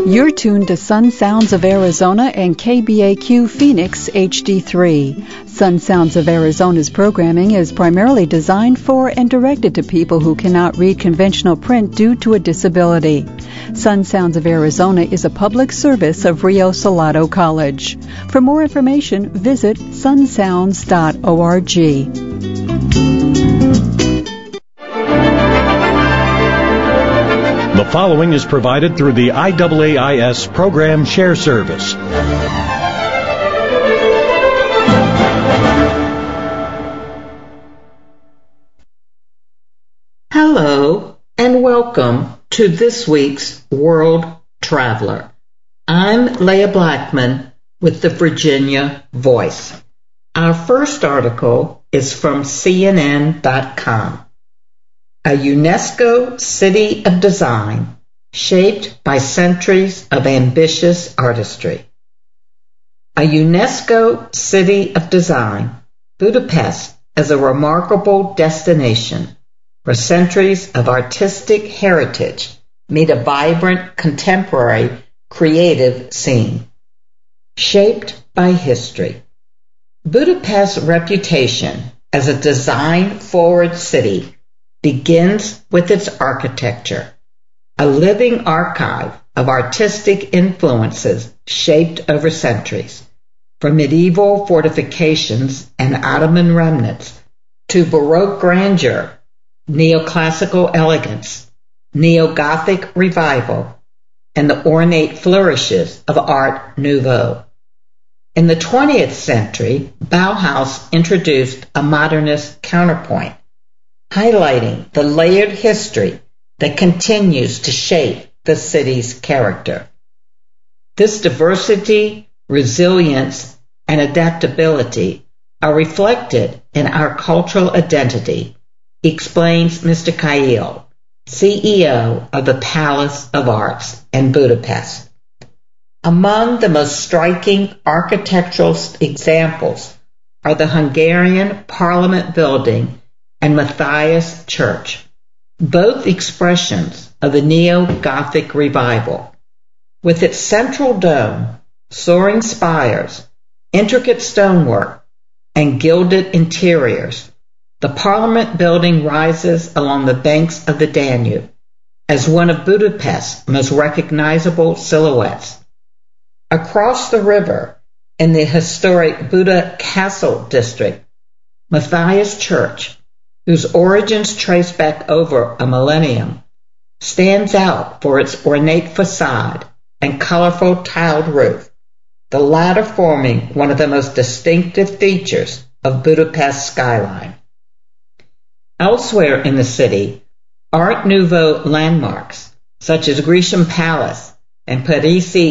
You're tuned to Sun Sounds of Arizona and KBAQ Phoenix HD3. Sun Sounds of Arizona's programming is primarily designed for and directed to people who cannot read conventional print due to a disability. Sun Sounds of Arizona is a public service of Rio Salado College. For more information, visit sunsounds.org. The following is provided through the IAAIS Program Share Service. Hello and welcome to this week's World Traveler. I'm Leah Blackman with the Virginia Voice. Our first article is from CNN.com. A UNESCO City of Design shaped by centuries of ambitious artistry. A UNESCO City of Design, Budapest is a remarkable destination where centuries of artistic heritage meet a vibrant contemporary creative scene. Shaped by history. Budapest's reputation as a design-forward city begins with its architecture, a living archive of artistic influences shaped over centuries, from medieval fortifications and Ottoman remnants to Baroque grandeur, neoclassical elegance, neo-Gothic revival, and the ornate flourishes of Art Nouveau. In the 20th century, Bauhaus introduced a modernist counterpoint, highlighting the layered history that continues to shape the city's character. This diversity, resilience, and adaptability are reflected in our cultural identity, explains Mr. Kail, CEO of the Palace of Arts in Budapest. Among the most striking architectural examples are the Hungarian Parliament building and Matthias Church, both expressions of the neo-Gothic revival. With its central dome, soaring spires, intricate stonework, and gilded interiors, the Parliament building rises along the banks of the Danube as one of Budapest's most recognizable silhouettes. Across the river, in the historic Buda Castle district, Matthias Church, whose origins trace back over a millennium, stands out for its ornate facade and colorful tiled roof, the latter forming one of the most distinctive features of Budapest's skyline. Elsewhere in the city, Art Nouveau landmarks, such as Grecian Palace and Parisi